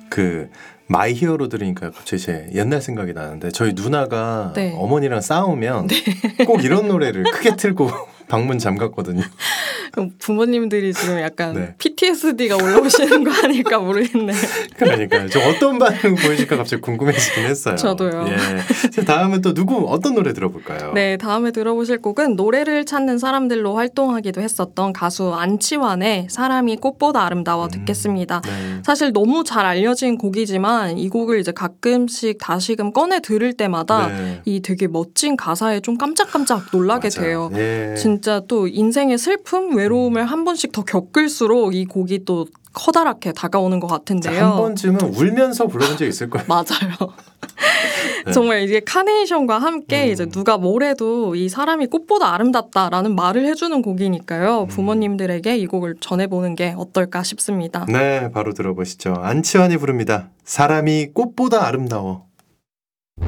그 마이 히어로 들으니까 갑자기 제 옛날 생각이 나는데 저희 누나가 네. 어머니랑 싸우면 꼭 이런 노래를 크게 틀고 방문 잠갔거든요. 부모님들이 지금 약간 네. PTSD가 올라오시는 거 아닐까 모르겠네요. 그러니까 좀 어떤 반응 보이실까 갑자기 궁금해지긴 했어요. 저도요. 예. 자, 다음은 또 누구 어떤 노래 들어볼까요? 네, 다음에 들어보실 곡은 노래를 찾는 사람들로 활동하기도 했었던 가수 안치환의 사람이 꽃보다 아름다워 듣겠습니다. 네. 사실 너무 잘 알려진 곡이지만 이 곡을 이제 가끔씩 다시금 꺼내 들을 때마다 네. 이 되게 멋진 가사에 좀 깜짝깜짝 놀라게 맞아요. 돼요. 예. 진짜 또 인생의 슬픔, 외로움을 한 번씩 더 겪을수록 이 곡이 또 커다랗게 다가오는 것 같은데요. 한 번쯤은 울면서 불러본 적 있을 거예요. 맞아요. 네. 정말 이게 카네이션과 함께 이제 누가 뭐래도 이 사람이 꽃보다 아름답다라는 말을 해주는 곡이니까요. 부모님들에게 이 곡을 전해보는 게 어떨까 싶습니다. 네, 바로 들어보시죠. 안치환이 부릅니다. 사람이 꽃보다 아름다워.